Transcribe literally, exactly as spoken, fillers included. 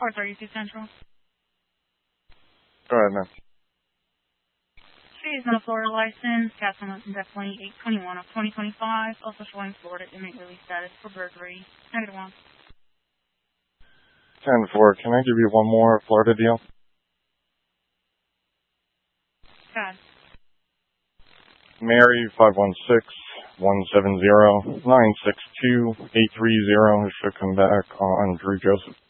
four thirty-two Central. Go ahead, man. She is no Florida license. Captain license at twenty-eight twenty-one of twenty twenty-five. Also showing Florida inmate release status for burglary. Negative one. ten four, can I give you one more Florida deal? God. Mary, five one six, one seven zero, nine six two, eight three zero should come back on Drew Joseph.